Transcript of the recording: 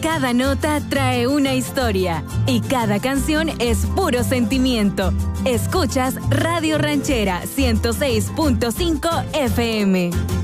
Cada nota trae una historia y cada canción es puro sentimiento. Escuchas Radio Ranchera 106.5 FM.